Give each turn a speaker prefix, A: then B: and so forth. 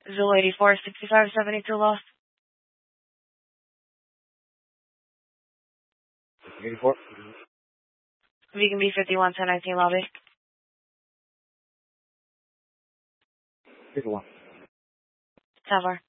A: Zul 84 6572 lost.
B: 84.
A: Vegan B 51 1019 lobby.
B: 51.
A: Tavar.